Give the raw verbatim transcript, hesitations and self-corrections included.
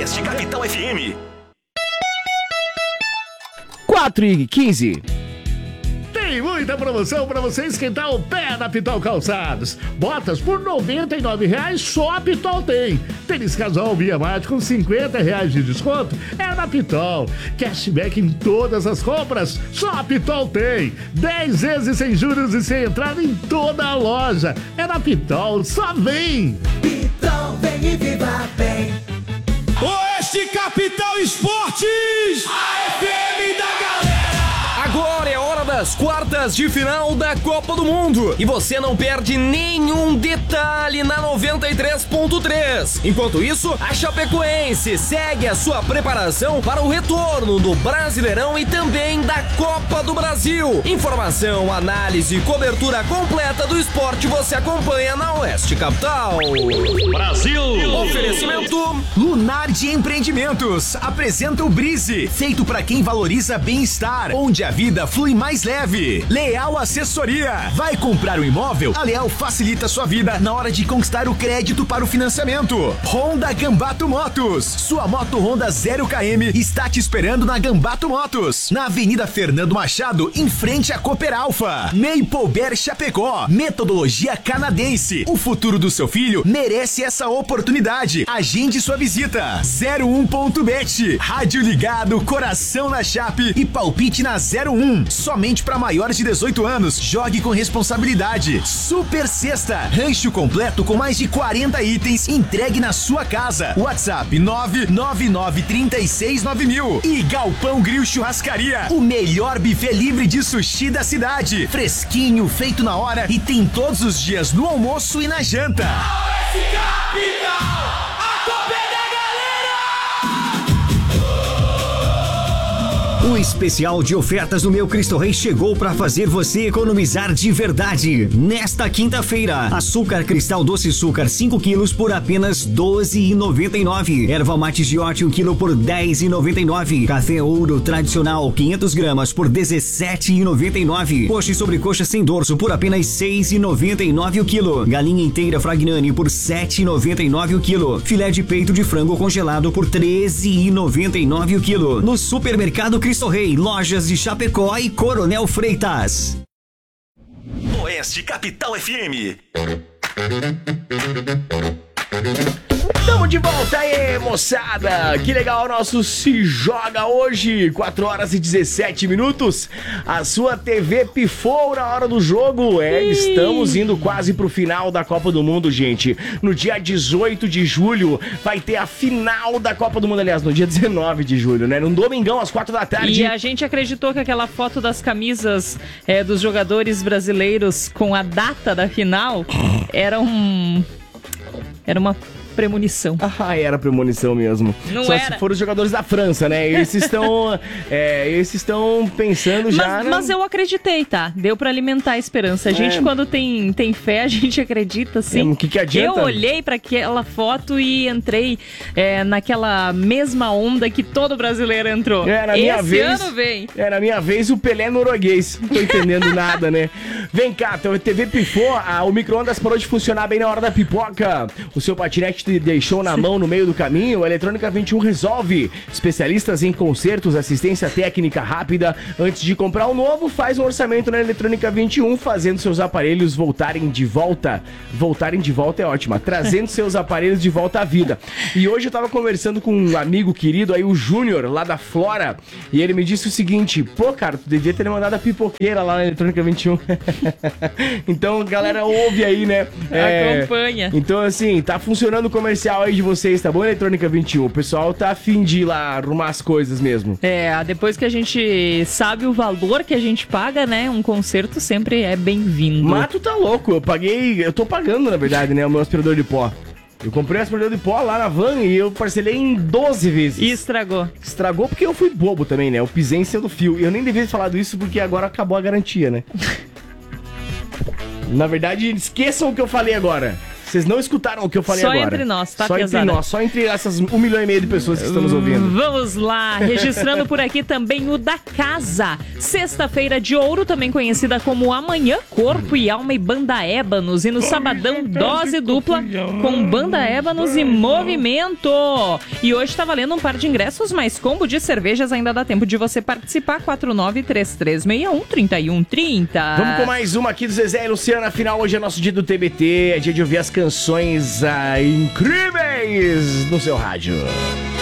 Oeste Capital F M. quatro e quinze. Tem muita promoção para você esquentar o pé na Pitol Calçados. Botas por noventa e nove reais só a Pitol tem. Tênis casual Via Mate com cinquenta reais de desconto é na Pitol. Cashback em todas as compras, só a Pitol tem. dez vezes sem juros e sem entrada em toda a loja. É na Pitol, só vem! Pitol, vem e viva bem. Oeste Capital Esportes, a F M da galera. Agora é hora das quartas de final da Copa do Mundo e você não perde nenhum detalhe na noventa e três ponto três. Enquanto isso, a Chapecoense segue a sua preparação para o retorno do Brasileirão e também da Copa do Brasil. Informação, análise e cobertura completa do esporte você acompanha na Oeste Capital. Brasil! Oferecimento Lunardi Empreendimentos apresenta o Brise, feito para quem valoriza bem-estar, onde a vida flui mais leve. Leal Assessoria. Vai comprar um imóvel? A Leal facilita sua vida na hora de conquistar o crédito para o financiamento. Honda Gambato Motos. Sua moto Honda zero quilômetro está te esperando na Gambato Motos, na Avenida Fernando Machado, em frente à Cooper Alfa. Maple Bear Chapecó. Metodologia canadense. O futuro do seu filho merece essa oportunidade. Agende sua visita. zero um ponto bet. Rádio ligado, coração na chape e palpite na zero um. Somente para maiores de dezoito anos. Jogue com responsabilidade. Super Sexta. Rancho completo com mais de quarenta itens entregue na sua casa. WhatsApp nove nove nove três seis nove mil. E Galpão Grill Churrascaria. O melhor buffet livre de sushi da cidade. Fresquinho, feito na hora e tem todos os dias no almoço e na janta. Oeste Capital, a Copa é da O especial de ofertas do Meu Cristo Rei chegou para fazer você economizar de verdade. Nesta quinta-feira, açúcar cristal doce açúcar cinco quilos por apenas doze reais e noventa e nove centavos. Erva mate Giote um quilo por dez reais e noventa e nove centavos. Café Ouro tradicional quinhentas gramas por dezessete reais e noventa e nove centavos. Coxa e sobrecoxa sem dorso por apenas seis reais e noventa e nove centavos o quilo. Galinha inteira Fragnani por sete reais e noventa e nove centavos o quilo. Filé de peito de frango congelado por treze reais e noventa e nove centavos o quilo. No supermercado Cristo Rei, lojas de Chapecó e Coronel Freitas. Oeste Capital F M. Tamo de volta aí, moçada! Que legal, nosso Se Joga hoje, quatro horas e dezessete minutos. A sua T V pifou na hora do jogo. É, estamos indo quase pro final da Copa do Mundo, gente. No dia dezoito de julho vai ter a final da Copa do Mundo, aliás, no dia dezenove de julho, né? Num domingão, às quatro da tarde. E a gente acreditou que aquela foto das camisas é, dos jogadores brasileiros com a data da final era um... Era uma premonição. Ah, era premonição mesmo. Não Só era. se foram os jogadores da França, né? Esses estão é, esses estão pensando já... Mas, na... mas eu acreditei, tá? Deu pra alimentar a esperança. A gente, É. quando tem, tem fé, a gente acredita, sim. É, o que que adianta? Eu olhei pra aquela foto e entrei é, naquela mesma onda que todo brasileiro entrou. É, na minha Esse vez, ano vem. É, na minha vez, o Pelé norueguês. Não tô entendendo nada, né? Vem cá, a T V pifou, a, o micro-ondas parou de funcionar bem na hora da pipoca. O seu patinete te deixou na mão no meio do caminho. A Eletrônica vinte e um resolve. Especialistas em consertos, assistência técnica rápida. Antes de comprar um novo, faz um orçamento na Eletrônica vinte e um, fazendo seus aparelhos voltarem de volta. Voltarem de volta é ótima. Trazendo seus aparelhos de volta à vida. E hoje eu tava conversando com um amigo querido aí, o Júnior, lá da Flora, e ele me disse o seguinte: pô, cara, tu devia ter mandado a pipoqueira lá na Eletrônica vinte e um. Então, galera, ouve aí, né? É, Acompanha. Então, assim, tá funcionando o comercial aí de vocês, tá bom, Eletrônica vinte e um? O pessoal tá afim de ir lá arrumar as coisas mesmo. É, depois que a gente sabe o valor que a gente paga, né? Um concerto sempre é bem-vindo. Mato tá louco, eu paguei, eu tô pagando, na verdade, né, o meu aspirador de pó. Eu comprei um aspirador de pó lá na van e eu parcelei em doze vezes. E estragou. Estragou porque eu fui bobo também, né? Eu pisei em cima do fio. E eu nem devia ter falado isso porque agora acabou a garantia, né? Na verdade, esqueçam o que eu falei agora. Vocês não escutaram o que eu falei Só agora. entre nós, tá, Só pesada? entre nós, só entre essas um milhão e meio de pessoas que estão nos ouvindo. Vamos lá, registrando por aqui também o da Casa. Sexta-feira de Ouro, também conhecida como Amanhã, Corpo e Alma e Banda Ébanos. E no sabadão, dose dupla com Banda Ébanos e Movimento. E hoje tá valendo um par de ingressos, mais combo de cervejas. Ainda dá tempo de você participar. quatro nove três três seis um, três um três zero. Vamos com mais uma aqui do Zezé e Luciana. Afinal, hoje é nosso dia do T B T. É dia de ouvir as canções ah, incríveis no seu rádio.